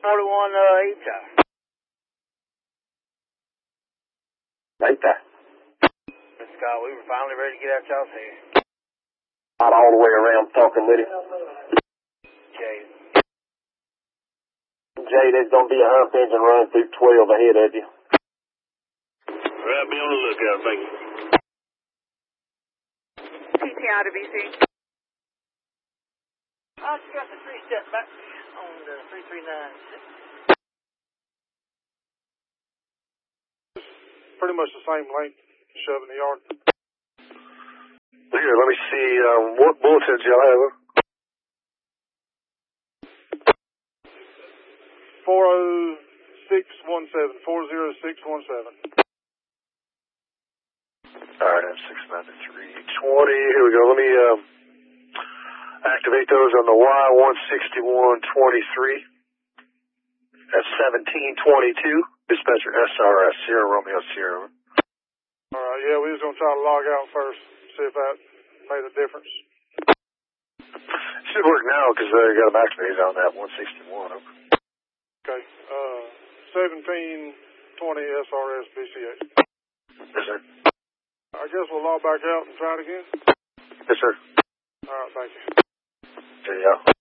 Eta. Eta. Scott, we were finally ready to get out y'all's hair. Not all the way around talking with him. Jay. Jay, there's going to be a hump engine running through 12 ahead of you. Right, be on the lookout, thank you. PTI to BC. I just got the 3-step back on the 339. Pretty much the same length, shove in the yard. Here, let me see, what bulletins y'all have? 40617, 40617. Alright, I'm 69320. Here we go. Let me activate those on the Y16123. That's 1722. Dispatcher SRS, Sierra Romeo Sierra. Alright, yeah, we was going to try to log out first, see if that made a difference. Should work now because I got them activated on that 161. Okay, 1720 SRS BCH. Yes, sir. I guess we'll log back out and try it again. Yes, sir. Alright, thank you. There you go.